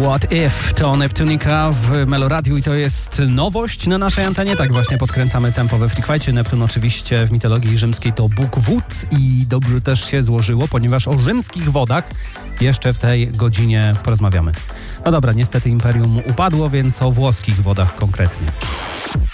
What If to Neptunika w Meloradiu i to jest nowość na naszej antenie. Tak właśnie podkręcamy tempo we Freak Fightie. Neptun oczywiście w mitologii rzymskiej to bóg wód i dobrze też się złożyło, ponieważ o rzymskich wodach jeszcze w tej godzinie porozmawiamy. No dobra, niestety imperium upadło, więc o włoskich wodach konkretnie.